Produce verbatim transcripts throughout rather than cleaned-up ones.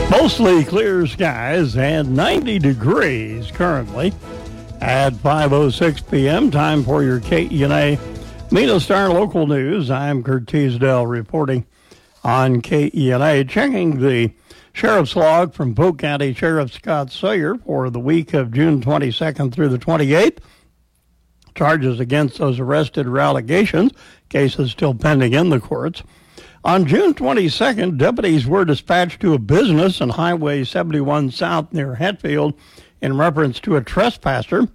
Mostly clear skies and ninety degrees currently at five oh six p.m. Time for your K E N A Mena Star Local News. I'm Kurt Teasdale reporting on K E N A. Checking the Sheriff's Log from Polk County Sheriff Scott Sawyer for the week of June twenty-second through the twenty-eighth. Charges against those arrested are allegations. Case is still pending in the courts. On June twenty-second, deputies were dispatched to a business on Highway seventy-one South near Hatfield in reference to a trespasser.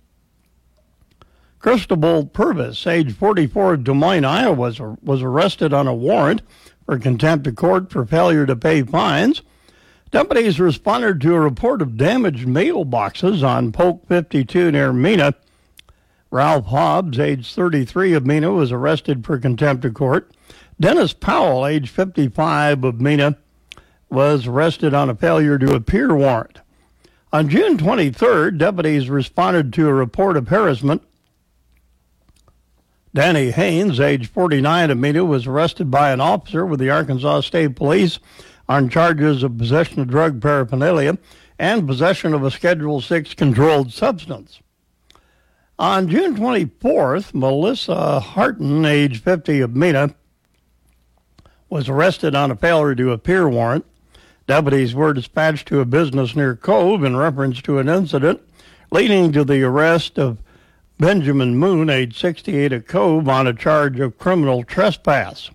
Cristobal Purvis, age forty-four, of Des Moines, Iowa, was, was arrested on a warrant for contempt of court for failure to pay fines. Deputies responded to a report of damaged mailboxes on Polk fifty-two near Mena. Ralph Hobbs, age thirty-three, of Mena, was arrested for contempt of court. Dennis Powell, age fifty-five, of Mena, was arrested on a failure to appear warrant. On June twenty-third, deputies responded to a report of harassment. Danny Haynes, age forty-nine, of Mena, was arrested by an officer with the Arkansas State Police on charges of possession of drug paraphernalia and possession of a Schedule six controlled substance. On June twenty-fourth, Melissa Harton, age fifty, of Mena, was arrested on a failure to appear warrant. Deputies were dispatched to a business near Cove in reference to an incident leading to the arrest of Benjamin Moon, age sixty-eight, of Cove, on a charge of criminal trespass.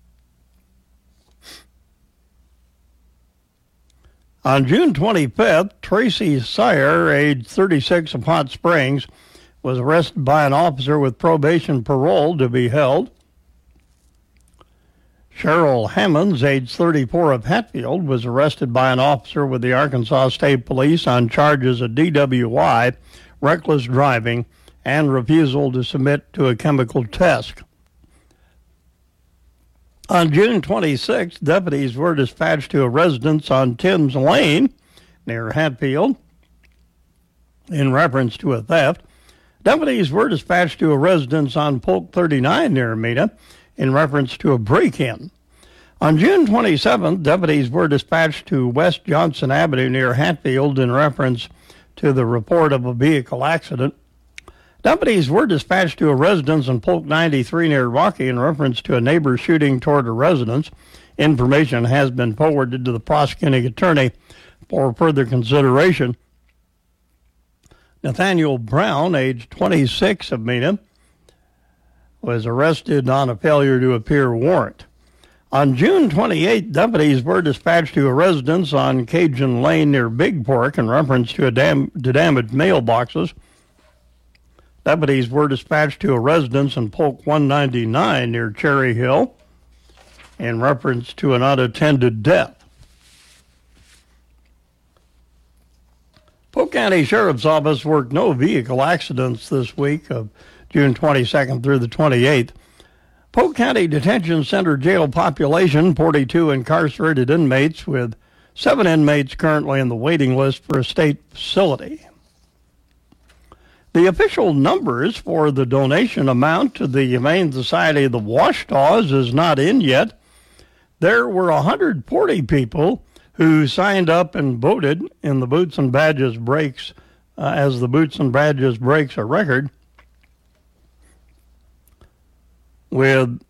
On June twenty-fifth, Tracy Sire, age thirty-six, of Hot Springs, was arrested by an officer with probation parole to be held. Cheryl Hammonds, age thirty-four, of Hatfield, was arrested by an officer with the Arkansas State Police on charges of D W I, reckless driving, and refusal to submit to a chemical test. On June twenty-sixth, deputies were dispatched to a residence on Timms Lane near Hatfield in reference to a theft. Deputies were dispatched to a residence on Polk thirty-nine near Mena in reference to a break-in. On June twenty-seventh, deputies were dispatched to West Johnson Avenue near Hatfield in reference to the report of a vehicle accident. Deputies were dispatched to a residence on Polk ninety-three near Rocky in reference to a neighbor shooting toward a residence. Information has been forwarded to the prosecuting attorney for further consideration. Nathaniel Brown, age twenty-six, of Mena, was arrested on a failure to appear warrant. On June twenty-eighth, deputies were dispatched to a residence on Cajun Lane near Big Fork in reference to, a dam- to damaged mailboxes. Deputies were dispatched to a residence in Polk one ninety-nine near Cherry Hill in reference to an unattended death. Polk County Sheriff's Office worked no vehicle accidents this week of June twenty-second through the twenty-eighth. Polk County Detention Center jail population, forty-two incarcerated inmates, with seven inmates currently in the waiting list for a state facility. The official numbers for the donation amount to the Humane Society of the Washtaws is not in yet. There were one hundred forty people who signed up and voted in the Boots and Badges breaks, uh, as the Boots and Badges breaks a record, with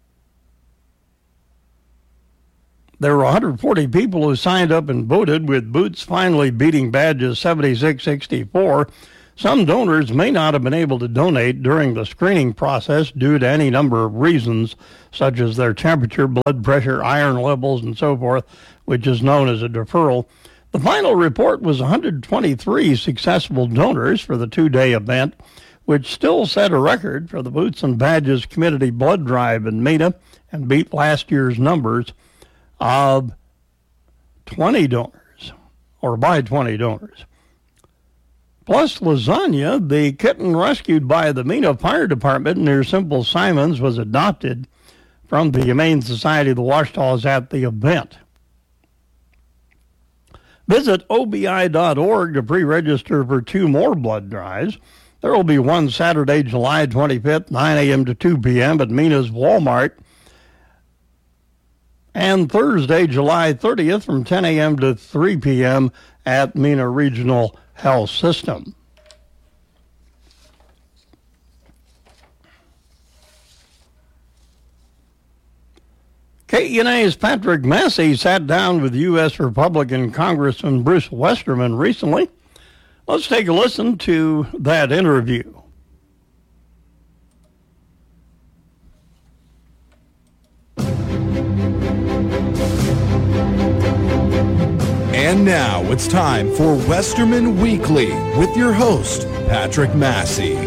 there were one hundred forty people who signed up and voted, with Boots finally beating Badges seventy-six sixty-four. Some donors may not have been able to donate during the screening process due to any number of reasons, such as their temperature, blood pressure, iron levels, and so forth, which is known as a deferral. The final report was one hundred twenty-three successful donors for the two-day event, which still set a record for the Boots and Badges Community Blood Drive in Mena and beat last year's numbers of twenty donors, or by twenty donors. Plus Lasagna, the kitten rescued by the Mena Fire Department near Simple Simons, was adopted from the Humane Society of the Washtaws at the event. Visit O B I dot org to pre-register for two more blood drives. There will be one Saturday, July twenty-fifth, nine a.m. to two p.m. at Mena's Walmart, and Thursday, July thirtieth from ten a.m. to three p.m. at Mena Regional Health System. K E N A's Patrick Massey sat down with U S Republican Congressman Bruce Westerman recently. Let's take a listen to that interview. And now it's time for Westerman Weekly with your host, Patrick Massey.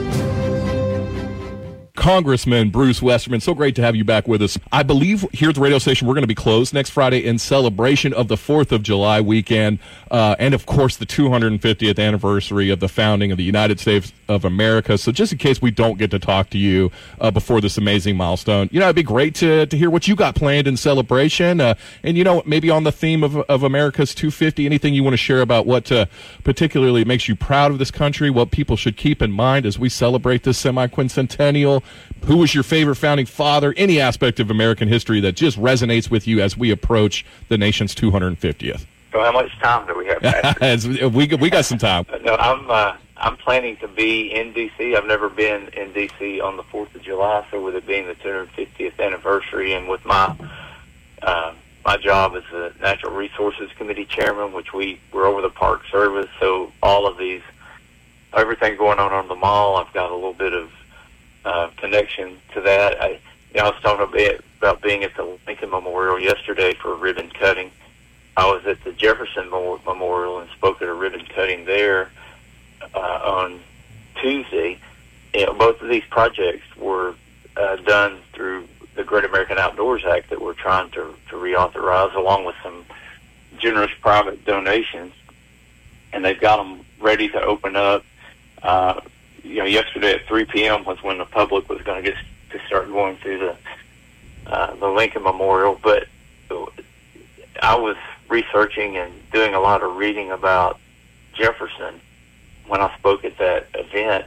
Congressman Bruce Westerman, so great to have you back with us. I believe here at the radio station we're going to be closed next Friday in celebration of the fourth of July weekend uh, and, of course, the two hundred fiftieth anniversary of the founding of the United States of America. So just in case we don't get to talk to you uh, before this amazing milestone, you know, it'd be great to to hear what you got planned in celebration. Uh, and, you know, maybe on the theme of, of America's two hundred fifty, anything you want to share about what uh, particularly makes you proud of this country, what people should keep in mind as we celebrate this semi-quincentennial. Who was your favorite founding father? Any aspect of American history that just resonates with you as we approach the nation's two hundred fiftieth. So how much time do we have, Patrick? we, we got some time. No, I'm uh, I'm planning to be in D C I've never been in D C on the fourth of July, so with it being the two hundred fiftieth anniversary and with my uh, my job as the Natural Resources Committee Chairman, which we were over the Park Service, so all of these, everything going on on the mall, I've got a little bit of Uh, connection to that. I, you know, I was talking a bit about being at the Lincoln Memorial yesterday for a ribbon cutting. I was at the Jefferson Memorial and spoke at a ribbon cutting there uh, on Tuesday. You know, both of these projects were uh, done through the Great American Outdoors Act that we're trying to, to reauthorize, along with some generous private donations, and they've got them ready to open up. Uh, You know, yesterday at three p.m. was when the public was going to get to start going through the uh, the Lincoln Memorial. But I was researching and doing a lot of reading about Jefferson when I spoke at that event,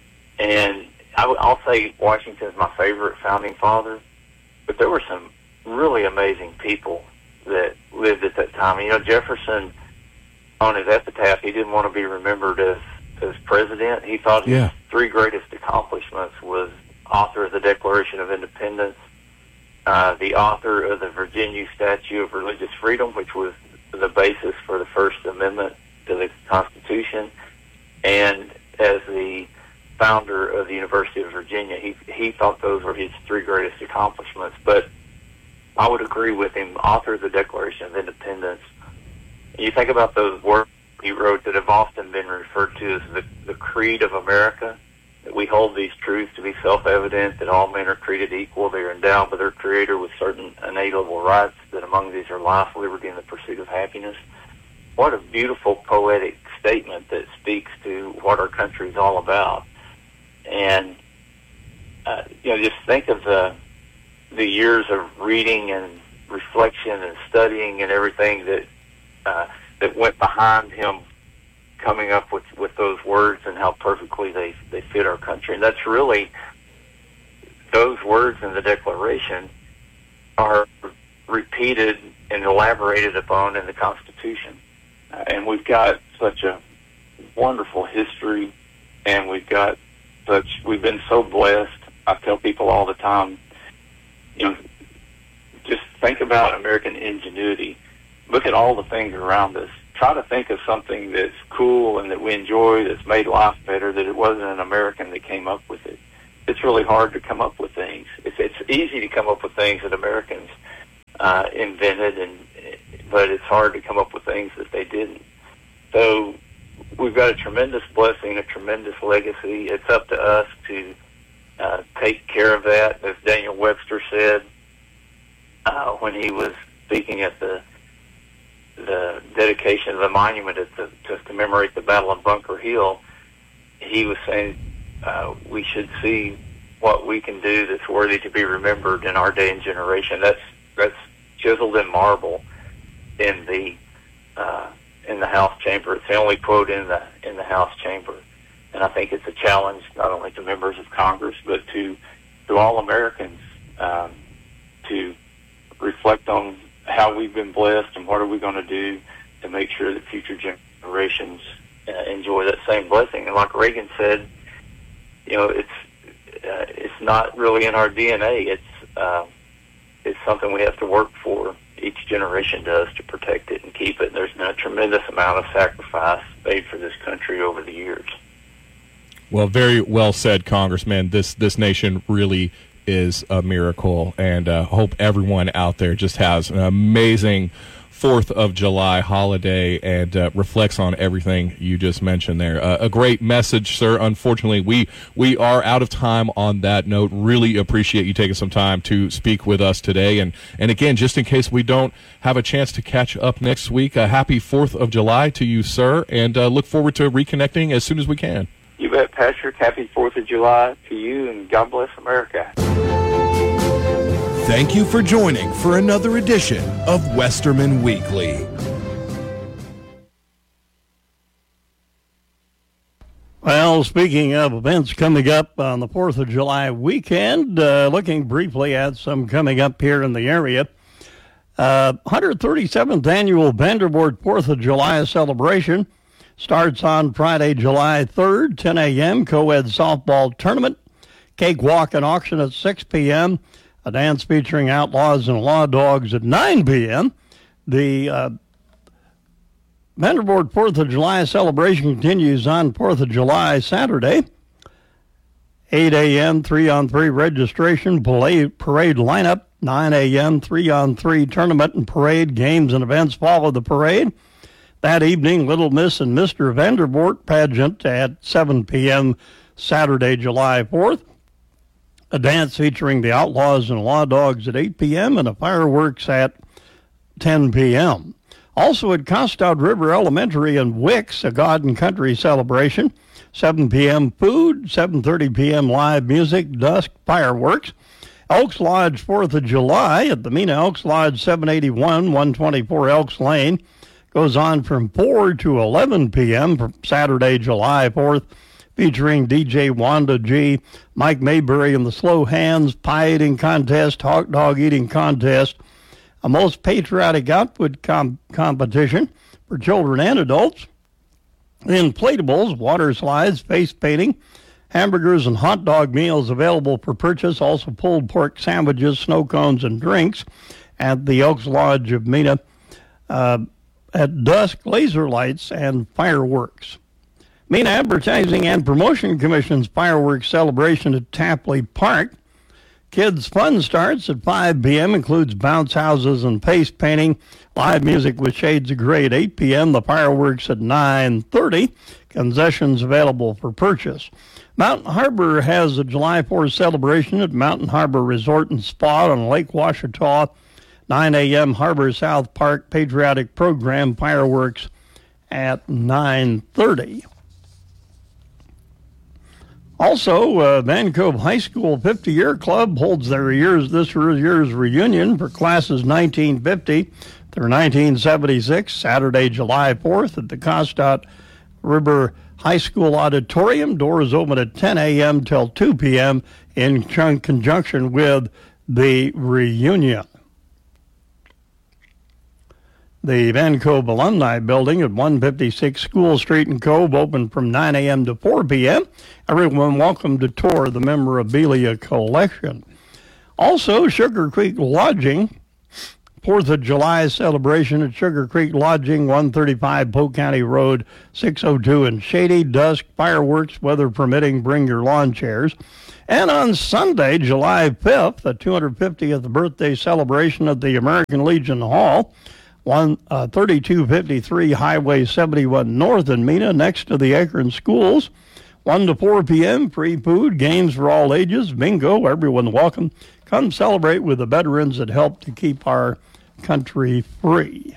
and I, I'll say Washington is my favorite founding father. But there were some really amazing people that lived at that time. You know, Jefferson, on his epitaph, he didn't want to be remembered as as president. He thought his Yeah. three greatest accomplishments was author of the Declaration of Independence, uh, the author of the Virginia Statute of Religious Freedom, which was the basis for the First Amendment to the Constitution, and as the founder of the University of Virginia. He he thought those were his three greatest accomplishments. But I would agree with him, author of the Declaration of Independence. You think about those words he wrote that have often been referred to as the, the creed of America, that we hold these truths to be self-evident, that all men are created equal, they are endowed by their Creator with certain inalienable rights, that among these are life, liberty, and the pursuit of happiness. What a beautiful poetic statement that speaks to what our country is all about. And, uh, you know, just think of the, the years of reading and reflection and studying and everything that uh, that went behind him coming up with, with those words and how perfectly they, they fit our country. And that's really, those words in the Declaration are repeated and elaborated upon in the Constitution. Uh, and we've got such a wonderful history, and we've got such, we've been so blessed. I tell people all the time, you know, just think about American ingenuity. Look at all the things around us. Try to think of something that's cool and that we enjoy, that's made life better, that it wasn't an American that came up with it. It's really hard to come up with things. It's, it's easy to come up with things that Americans uh, invented, and but it's hard to come up with things that they didn't. So we've got a tremendous blessing, a tremendous legacy. It's up to us to uh, take care of that. As Daniel Webster said uh, when he was speaking at the the dedication of the monument at the, to commemorate the Battle of Bunker Hill, he was saying uh, we should see what we can do that's worthy to be remembered in our day and generation. That's that's chiseled in marble in the uh, in the House chamber. It's the only quote in the in the House chamber, and I think it's a challenge not only to members of Congress but to to all Americans um, to reflect on how we've been blessed and what are we going to do to make sure that future generations uh, enjoy that same blessing. And like Reagan said, you know, it's uh, it's not really in our D N A. It's uh, it's something we have to work for. Each generation does to protect it and keep it. And there's been a tremendous amount of sacrifice made for this country over the years. Well, very well said, Congressman. This this nation really is a miracle, and uh, hope everyone out there just has an amazing fourth of July holiday and uh, reflects on everything you just mentioned there. Uh, a great message, sir. Unfortunately, we we are out of time on that note. Really appreciate you taking some time to speak with us today. And, and again, just in case we don't have a chance to catch up next week, a happy fourth of July to you, sir, and uh, look forward to reconnecting as soon as we can. You bet, Patrick. Happy fourth of July to you, and God bless America. Thank you for joining for another edition of Westerman Weekly. Well, speaking of events coming up on the fourth of July weekend, uh, looking briefly at some coming up here in the area. Uh, one hundred thirty-seventh Annual Vanderbilt fourth of July celebration starts on Friday, July third, ten a.m., co-ed softball tournament, cakewalk and auction at six p.m., a dance featuring outlaws and law dogs at nine p.m. The uh, Vanderbilt fourth of July celebration continues on fourth of July Saturday, eight a.m., three on three registration, parade, parade lineup, nine a.m., three on three tournament and parade, games and events follow the parade. That evening, Little Miss and Mister Vanderbilt pageant at seven p.m. Saturday, July fourth. A dance featuring the Outlaws and Law Dogs at eight p.m. and a fireworks at ten p.m. Also at Costard River Elementary in Wicks, a God and Country celebration. seven p.m. food, seven thirty p.m. live music, dusk fireworks. Elks Lodge fourth of July at the Mena Elks Lodge, seven eighty-one, one twenty-four Elks Lane. Goes on from four to eleven p.m. for Saturday, July fourth, featuring D J Wanda G, Mike Mayberry and the Slow Hands, pie eating contest, hot dog eating contest, a most patriotic outfit com- competition for children and adults, inflatables, water slides, face painting, hamburgers and hot dog meals available for purchase, also pulled pork sandwiches, snow cones, and drinks at the Elks Lodge of Mena. Uh, At dusk, laser lights and fireworks. Mena Advertising and Promotion Commission's fireworks celebration at Tapley Park. Kids' fun starts at five p.m., includes bounce houses and face painting. Live music with shades of gray at eight p.m., the fireworks at nine thirty. Concessions available for purchase. Mountain Harbor has a July fourth celebration at Mountain Harbor Resort and Spa on Lake Ouachita. nine a.m. Harbor South Park Patriotic Program fireworks at nine thirty. Also, uh, Van Cove High School fifty-year club holds their years this year's reunion for classes nineteen fifty through nineteen seventy-six, Saturday, July fourth at the Costard River High School Auditorium. Doors open at ten a.m. till two p.m. in conjunction with the reunion. The Van Cove Alumni Building at one fifty-six School Street in Cove open from nine a.m. to four p.m. Everyone welcome to tour the memorabilia collection. Also, Sugar Creek Lodging, fourth of July celebration at Sugar Creek Lodging, one thirty-five Polk County Road, six oh two in Shady. Dusk, fireworks, weather permitting, bring your lawn chairs. And on Sunday, July fifth, the two hundred fiftieth birthday celebration at the American Legion Hall, one uh, thirty-two fifty-three Highway seventy-one North in Mena, next to the Akron Schools. one to four p.m., free food, games for all ages, bingo, everyone welcome. Come celebrate with the veterans that help to keep our country free.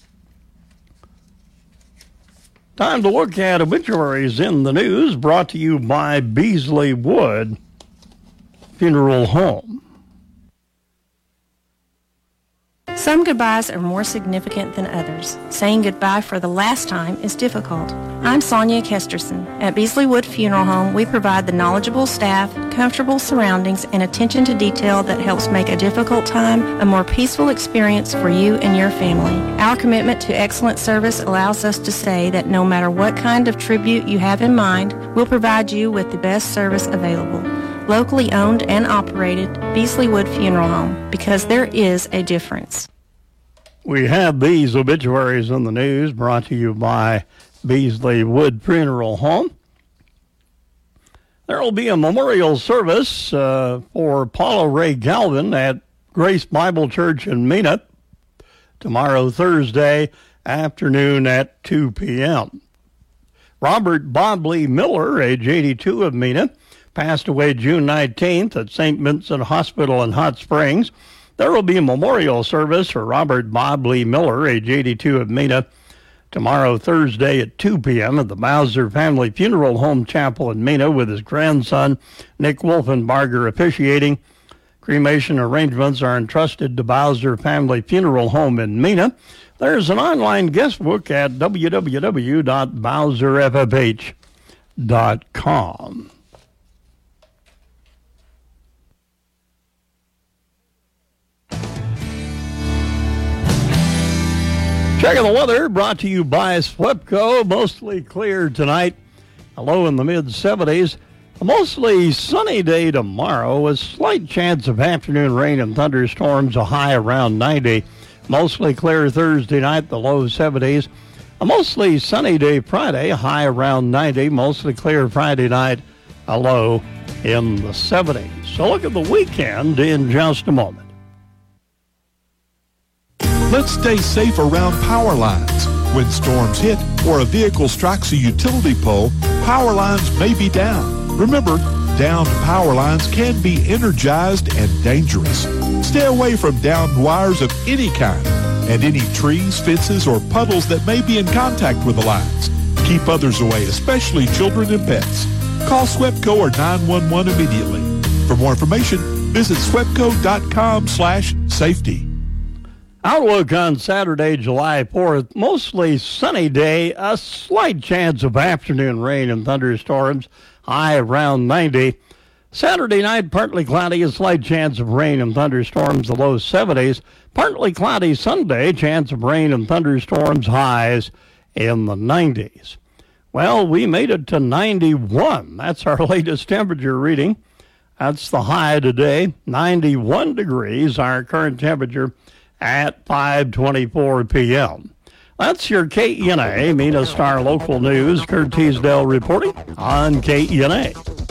Time to look at obituaries in the news, brought to you by Beasley Wood Funeral Home. Some goodbyes are more significant than others. Saying goodbye for the last time is difficult. I'm Sonia Kesterson. At Beasley Wood Funeral Home, we provide the knowledgeable staff, comfortable surroundings, and attention to detail that helps make a difficult time a more peaceful experience for you and your family. Our commitment to excellent service allows us to say that no matter what kind of tribute you have in mind, we'll provide you with the best service available. Locally owned and operated, Beasley Wood Funeral Home, because there is a difference. We have these obituaries in the news brought to you by Beasley Wood Funeral Home. There will be a memorial service uh, for Paula Ray Galvin at Grace Bible Church in Mena tomorrow, Thursday afternoon at two p.m. Robert Bob Lee Miller, age eighty-two, of Mena, passed away June nineteenth at Saint Vincent Hospital in Hot Springs. There will be a memorial service for Robert Bob Lee Miller, age eighty-two, of Mena, tomorrow, Thursday, at two p.m. at the Bowser Family Funeral Home Chapel in Mena, with his grandson, Nick Wolfenbarger, officiating. Cremation arrangements are entrusted to Bowser Family Funeral Home in Mena. There's an online guest book at w w w dot bowser f f h dot com. Checking the weather, brought to you by SWEPCO. Mostly clear tonight, a low in the mid seventies. A mostly sunny day tomorrow, a slight chance of afternoon rain and thunderstorms, a high around ninety. Mostly clear Thursday night, the low seventies. A mostly sunny day Friday, a high around ninety. Mostly clear Friday night, a low in the seventies. So look at the weekend in just a moment. Let's stay safe around power lines. When storms hit or a vehicle strikes a utility pole, power lines may be down. Remember, downed power lines can be energized and dangerous. Stay away from downed wires of any kind and any trees, fences, or puddles that may be in contact with the lines. Keep others away, especially children and pets. Call SWEPCO or nine one one immediately. For more information, visit swepco.com slash safety. Outlook on Saturday, July fourth, mostly sunny day, a slight chance of afternoon rain and thunderstorms, high around ninety. Saturday night, partly cloudy, a slight chance of rain and thunderstorms, the low seventies. Partly cloudy Sunday, chance of rain and thunderstorms, highs in the nineties. Well, we made it to ninety-one. That's our latest temperature reading. That's the high today, ninety-one degrees, our current temperature at five twenty-four p.m. That's your K E N A, Mena Star Local News. Kurt Teasdale reporting on K E N A.